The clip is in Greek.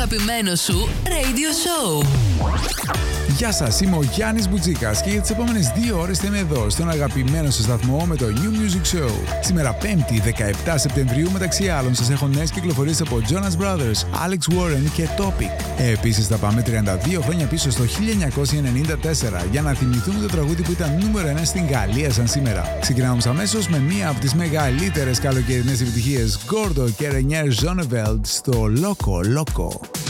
Αγαπημένο σου Radio Show. Γεια σας, είμαι ο Γιάννης Μπουτζίκας και για τις επόμενες 2 ώρες θα είμαι εδώ στον αγαπημένο σας σταθμό με το New Music Show. Σήμερα 5η 17 Σεπτεμβρίου μεταξύ άλλων σας έχω νέες κυκλοφορίες από Jonas Brothers, Alex Warren και Topic. Επίσης θα πάμε 32 χρόνια πίσω στο 1994 για να θυμηθούμε το τραγούδι που ήταν νούμερο 1 στην Γαλλία σαν σήμερα. Ξεκινάμε όμως αμέσως με μία από τις μεγαλύτερες καλοκαιρινές επιτυχίες, Gordo και Renier Zonneveld στο Loco Loco.